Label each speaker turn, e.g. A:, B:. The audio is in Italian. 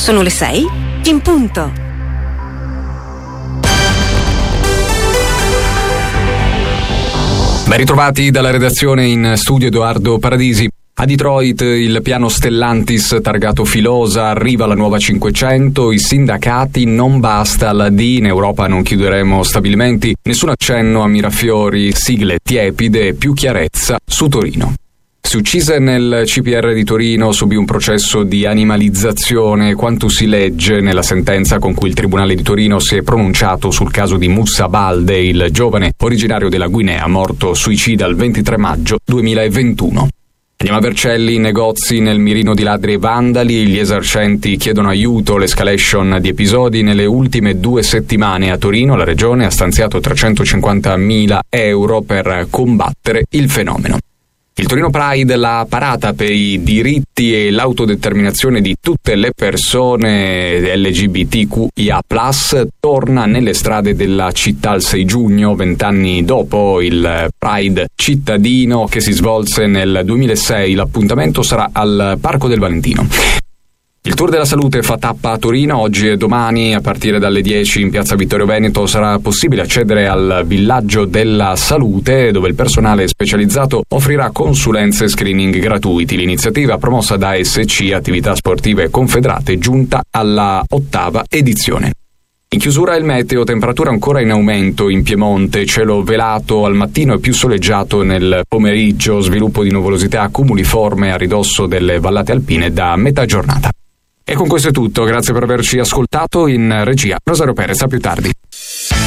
A: Sono le 6 in punto.
B: Ben ritrovati dalla redazione, in studio Edoardo Paradisi. A Detroit il piano Stellantis targato Filosa, arriva la nuova 500, i sindacati non basta, la D, in Europa non chiuderemo stabilimenti, nessun accenno a Mirafiori, sigle tiepide e più chiarezza su Torino. Si uccise nel CPR di Torino, subì un processo di animalizzazione, quanto si legge nella sentenza con cui il Tribunale di Torino si è pronunciato sul caso di Moussa Balde, il giovane originario della Guinea, morto suicida il 23 maggio 2021. Andiamo a Vercelli, negozi nel mirino di ladri e vandali, gli esercenti chiedono aiuto, l'escalation di episodi nelle ultime 2 settimane a Torino, la regione ha stanziato 350.000 euro per combattere il fenomeno. Il Torino Pride, la parata per i diritti e l'autodeterminazione di tutte le persone LGBTQIA+, torna nelle strade della città il 6 giugno, 20 anni dopo il Pride cittadino che si svolse nel 2006. L'appuntamento sarà al Parco del Valentino. Il Tour della Salute fa tappa a Torino oggi e domani, a partire dalle 10 in piazza Vittorio Veneto sarà possibile accedere al Villaggio della Salute, dove il personale specializzato offrirà consulenze e screening gratuiti. L'iniziativa, promossa da SC Attività Sportive Confederate, giunta alla 8ª edizione. In chiusura il meteo, temperatura ancora in aumento in Piemonte, cielo velato al mattino e più soleggiato nel pomeriggio, sviluppo di nuvolosità cumuliforme a ridosso delle vallate alpine da metà giornata. E con questo è tutto, grazie per averci ascoltato. In regia Rosario Perez, a più tardi.